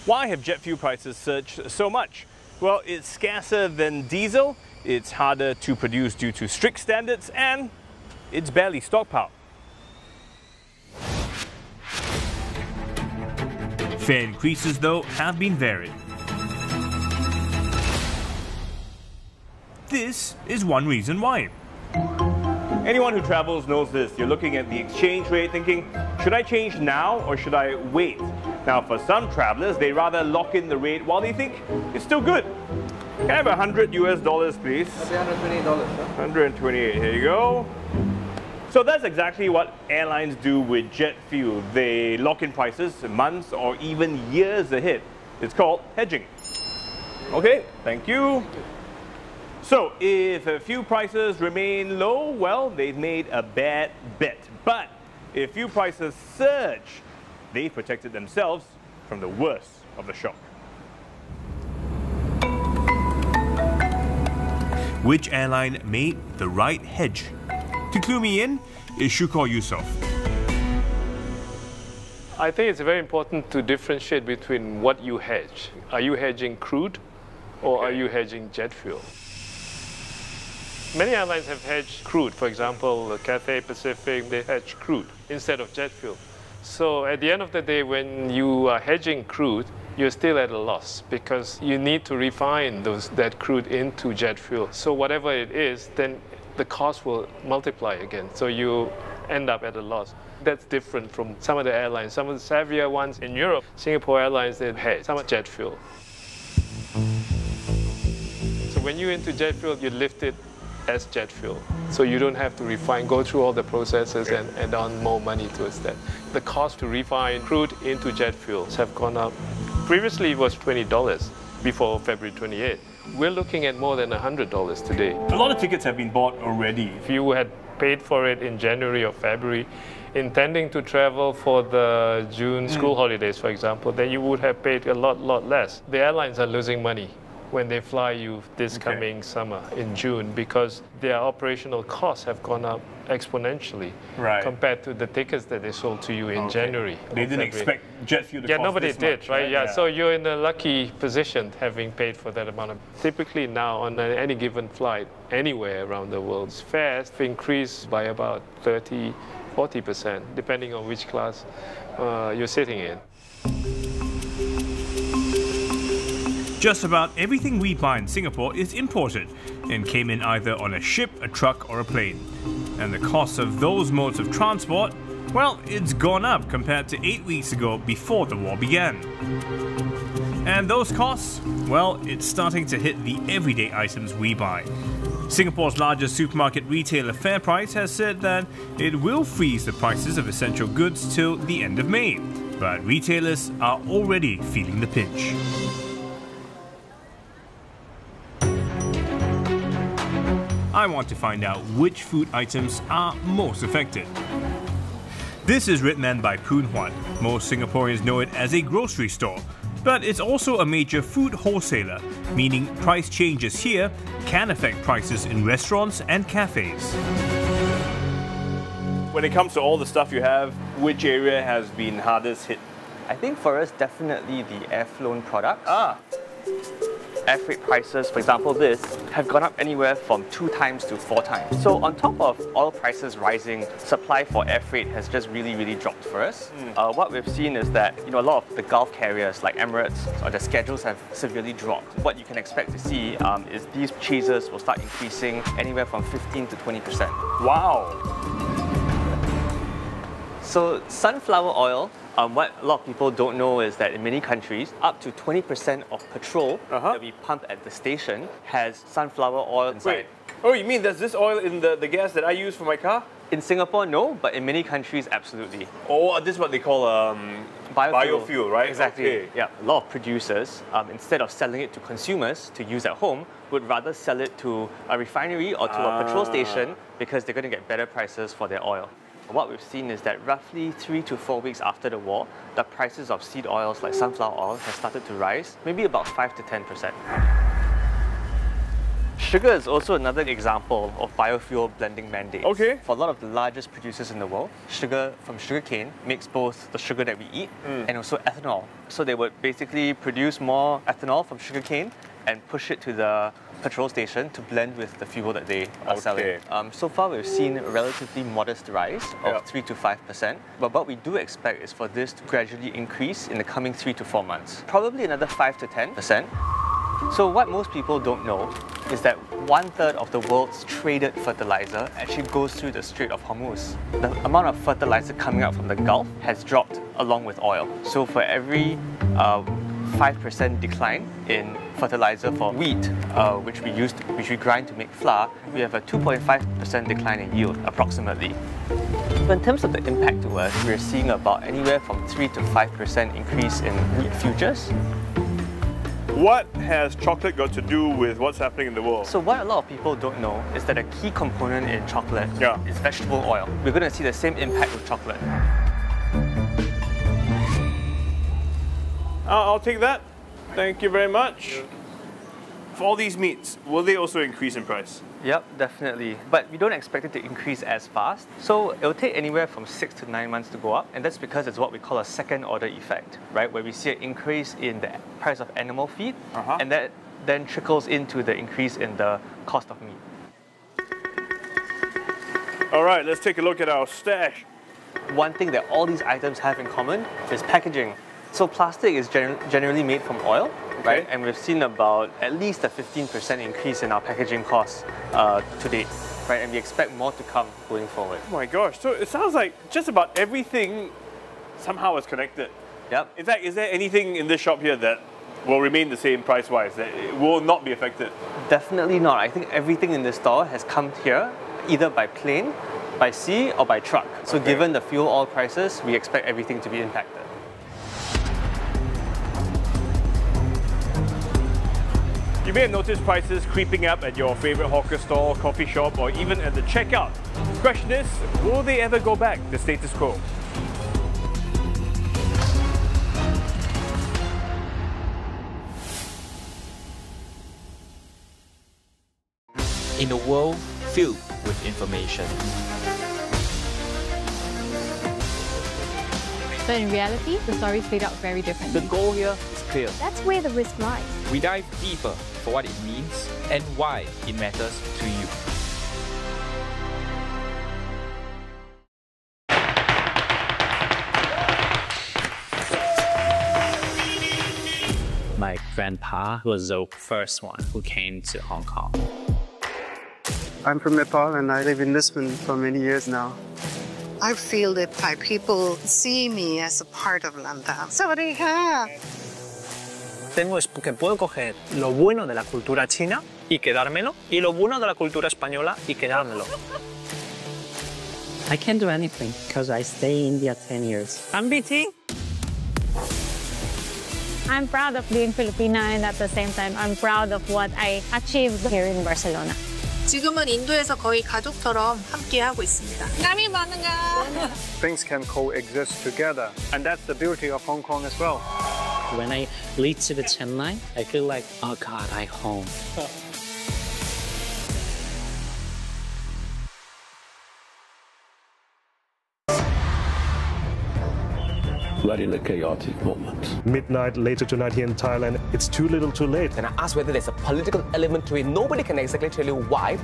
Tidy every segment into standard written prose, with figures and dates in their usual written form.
Why have jet fuel prices surged so much? Well, it's scarcer than diesel, it's harder to produce due to strict standards, and it's barely stockpiled. Fare increases, though, have been varied. This is one reason why. Anyone who travels knows this. You're looking at the exchange rate thinking, should I change now or should I wait? Now, for some travelers, they rather lock in the rate while they think it's still good. Can I have $100 please? That'll be $128, sir. 128, here you go. So that's exactly what airlines do with jet fuel. They lock in prices months or even years ahead. It's called hedging. Okay, thank you. So if fuel prices remain low, well, they've made a bad bet. But if fuel prices surge, they've protected themselves from the worst of the shock. Which airline made the right hedge? To clue me in is Shukor Yusof. I think it's very important to differentiate between what you hedge. Are you hedging crude or are you hedging jet fuel? Many airlines have hedged crude. For example, Cathay Pacific, they hedge crude instead of jet fuel. So at the end of the day, when you are hedging crude, you're still at a loss because you need to refine that crude into jet fuel. So whatever it is, then the cost will multiply again. So you end up at a loss. That's different from some of the airlines. Some of the savvier ones in Europe, Singapore Airlines, they hedge some jet fuel. So when you're into jet fuel, you lift it as jet fuel. So you don't have to refine, go through all the processes and add on more money towards that. The cost to refine crude into jet fuels have gone up. Previously it was $20 before February 28. We're looking at more than $100 today. A lot of tickets have been bought already. If you had paid for it in January or February, intending to travel for the June school holidays, for example, then you would have paid a lot less. The airlines are losing money when they fly you this coming summer in June because their operational costs have gone up exponentially compared to the tickets that they sold to you in January. They didn't expect jet fuel to cost nobody this did, much, right? Yeah, so you're in a lucky position having paid for that amount. Typically now on any given flight anywhere around the world, fares have increased by about 30–40%, depending on which class you're sitting in. Just about everything we buy in Singapore is imported and came in either on a ship, a truck or a plane. And the cost of those modes of transport, well, it's gone up compared to 8 weeks ago before the war began. And those costs, well, it's starting to hit the everyday items we buy. Singapore's largest supermarket retailer FairPrice has said that it will freeze the prices of essential goods till the end of May. But retailers are already feeling the pinch. I want to find out which food items are most affected. This is Redman by Poon Huat. Most Singaporeans know it as a grocery store, but it's also a major food wholesaler, meaning price changes here can affect prices in restaurants and cafes. When it comes to all the stuff you have, which area has been hardest hit? I think for us, definitely the air-flown products. Air freight prices, for example this, have gone up anywhere from 2 times to 4 times. So on top of oil prices rising, supply for air freight has just really dropped for us. What we've seen is that a lot of the Gulf carriers like Emirates, their schedules have severely dropped. What you can expect to see is these purchases will start increasing anywhere from 15 to 20%. Wow! So sunflower oil, what a lot of people don't know is that in many countries, up to 20% of petrol that we pump at the station has sunflower oil inside. Wait, oh, you mean there's this oil in the gas that I use for my car? In Singapore, no, but in many countries, absolutely. Oh, this is what they call biofuel, right? Exactly. Okay. Yeah, a lot of producers, instead of selling it to consumers to use at home, would rather sell it to a refinery or to a petrol station because they're going to get better prices for their oil. What we've seen is that roughly 3 to 4 weeks after the war, the prices of seed oils like sunflower oil have started to rise, maybe about 5 to 10%. Sugar is also another example of biofuel blending mandates. Okay. For a lot of the largest producers in the world, sugar from sugarcane makes both the sugar that we eat and also ethanol. So they would basically produce more ethanol from sugarcane and push it to the petrol station to blend with the fuel that they are selling. So far, we've seen a relatively modest rise of 3 to 5%, but what we do expect is for this to gradually increase in the coming 3 to 4 months. Probably another 5 to 10%. So what most people don't know is that 1/3 of the world's traded fertilizer actually goes through the Strait of Hormuz. The amount of fertilizer coming out from the Gulf has dropped along with oil. So for every 5% decline in fertilizer for wheat, which we grind to make flour, we have a 2.5% decline in yield, approximately. So in terms of the impact to us, we're seeing about anywhere from 3 to 5% increase in wheat futures. What has chocolate got to do with what's happening in the world? So what a lot of people don't know is that a key component in chocolate is vegetable oil. We're going to see the same impact with chocolate. I'll take that. Thank you very much. For all these meats, will they also increase in price? Yep, definitely. But we don't expect it to increase as fast. So it'll take anywhere from 6 to 9 months to go up. And that's because it's what we call a second order effect, right? Where we see an increase in the price of animal feed, and that then trickles into the increase in the cost of meat. All right, let's take a look at our stash. One thing that all these items have in common is packaging. So plastic is generally made from oil, right? And we've seen about at least a 15% increase in our packaging costs to date, right? And we expect more to come going forward. Oh my gosh, so it sounds like just about everything somehow is connected. Yep. In fact, is there anything in this shop here that will remain the same price-wise, that it will not be affected? Definitely not. I think everything in this store has come here either by plane, by sea, or by truck. So given the fuel oil prices, we expect everything to be impacted. You may have noticed prices creeping up at your favorite hawker store, coffee shop, or even at the checkout. The question is, will they ever go back to status quo? In a world filled with information, But in reality, the stories played out very differently. the goal here is clear. That's where the risk lies. We dive deeper for what it means and why it matters to you. My grandpa was the first one who came to Hong Kong. I'm from Nepal and I live in Lisbon for many years now. I feel that Thai people see me as a part of Landa. Sawadee-ka. Tengo que puedo coger lo bueno de la cultura china y quedármelo, y lo bueno de la cultura española y quedármelo. I can't do anything because I stay in India 10 years. I'm BT. I'm proud of being Filipina, and at the same time, I'm proud of what I achieved here in Barcelona. 지금은 인도에서 거의 가족처럼 함께 하고 있습니다. Kami bangga. Things can coexist together, and that's the beauty of Hong Kong as well. When I lead to the Chennai, I feel like, oh God, I'm home. Very chaotic moment. Midnight later tonight here in Thailand, it's too little too late. And I asked whether there's a political element to it. Nobody can exactly tell you why.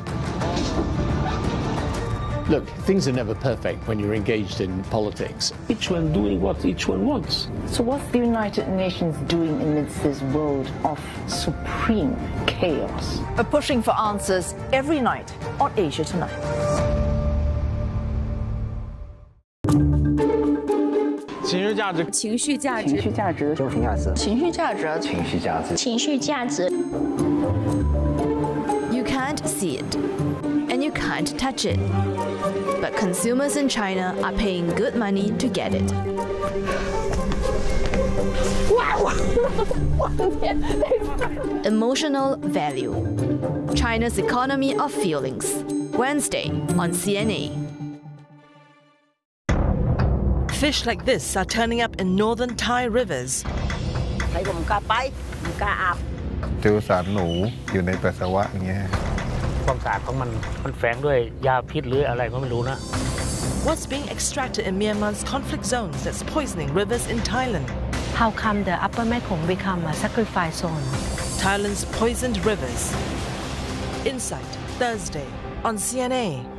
Look, things are never perfect when you're engaged in politics. Each one doing what each one wants. So what's the United Nations doing amidst this world of supreme chaos? We're pushing for answers every night on Asia Tonight. 情绪价值， 情绪价值， 情绪价值， 情绪价值，情绪价值， 情绪价值， 情绪价值。 You can't see it, and you can't touch it. But consumers in China are paying good money to get it. Wow! Emotional value. China's economy of feelings. Wednesday on CNA. Fish like this are turning up in northern Thai rivers. เจอสารหนูอยู่ในปัสสาวะอย่างเงี้ยความสะอาดของมันแฝงด้วยยาพิษหรืออะไรก็ไม่รู้นะ What's being extracted in Myanmar's conflict zones that's poisoning rivers in Thailand? How come the Upper Mekong become a sacrifice zone? Thailand's poisoned rivers. Insight, Thursday on CNA.